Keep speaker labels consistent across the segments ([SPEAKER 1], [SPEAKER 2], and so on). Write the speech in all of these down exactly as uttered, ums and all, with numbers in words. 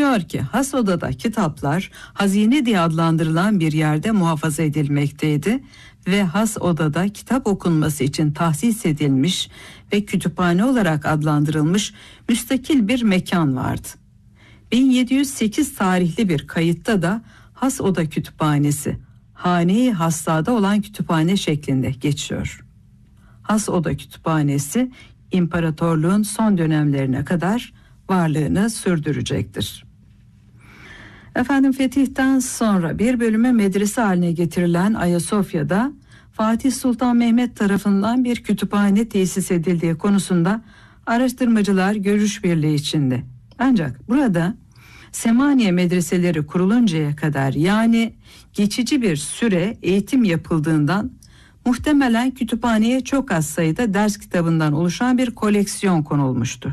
[SPEAKER 1] Deniyor ki has odada kitaplar hazine diye adlandırılan bir yerde muhafaza edilmekteydi ve has odada kitap okunması için tahsis edilmiş ve kütüphane olarak adlandırılmış müstakil bir mekan vardı. bin yedi yüz sekiz tarihli bir kayıtta da has oda kütüphanesi, hane-i hassada olan kütüphane şeklinde geçiyor. Has oda kütüphanesi imparatorluğun son dönemlerine kadar varlığını sürdürecektir. Efendim fetihten sonra bir bölümü medrese haline getirilen Ayasofya'da Fatih Sultan Mehmet tarafından bir kütüphane tesis edildiği konusunda araştırmacılar görüş birliği içinde. Ancak burada Semaniye medreseleri kuruluncaya kadar, yani geçici bir süre eğitim yapıldığından muhtemelen kütüphaneye çok az sayıda ders kitabından oluşan bir koleksiyon konulmuştu.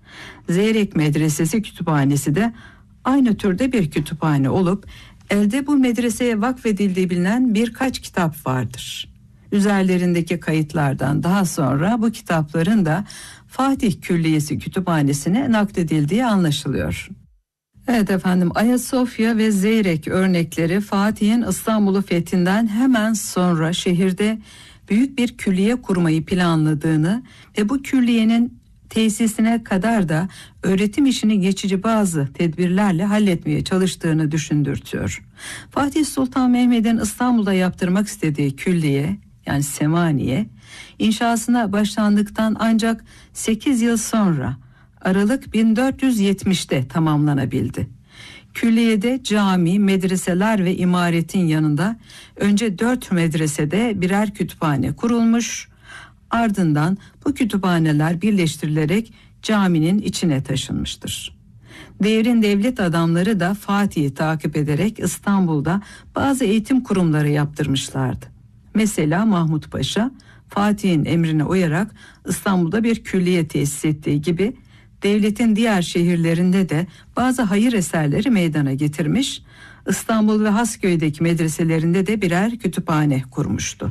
[SPEAKER 1] Zeyrek Medresesi Kütüphanesi de aynı türde bir kütüphane olup elde bu medreseye vakfedildiği bilinen birkaç kitap vardır. Üzerlerindeki kayıtlardan daha sonra bu kitapların da Fatih Külliyesi Kütüphanesi'ne nakledildiği anlaşılıyor. Evet efendim, Ayasofya ve Zeyrek örnekleri Fatih'in İstanbul'u fethinden hemen sonra şehirde büyük bir külliye kurmayı planladığını ve bu külliyenin tesisine kadar da öğretim işini geçici bazı tedbirlerle halletmeye çalıştığını düşündürtüyor. Fatih Sultan Mehmet'in İstanbul'da yaptırmak istediği külliye, yani Semaniye, inşasına başlandıktan ancak sekiz yıl sonra Aralık bin dört yüz yetmişte tamamlanabildi. Külliyede cami, medreseler ve imaretin yanında önce dört medresede birer kütüphane kurulmuş, ardından bu kütüphaneler birleştirilerek caminin içine taşınmıştır. Devrin devlet adamları da Fatih'i takip ederek İstanbul'da bazı eğitim kurumları yaptırmışlardı. Mesela Mahmut Paşa, Fatih'in emrine uyarak İstanbul'da bir külliye tesis ettiği gibi devletin diğer şehirlerinde de bazı hayır eserleri meydana getirmiş, İstanbul ve Hasköy'deki medreselerinde de birer kütüphane kurmuştu.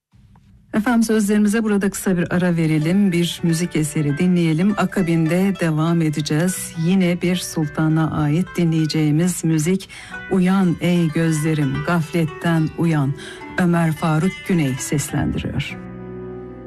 [SPEAKER 1] Efendim sözlerimize burada kısa bir ara verelim, bir müzik eseri dinleyelim, akabinde devam edeceğiz. Yine bir sultana ait dinleyeceğimiz müzik Uyan Ey Gözlerim, Gafletten Uyan, Ömer Faruk Güney seslendiriyor.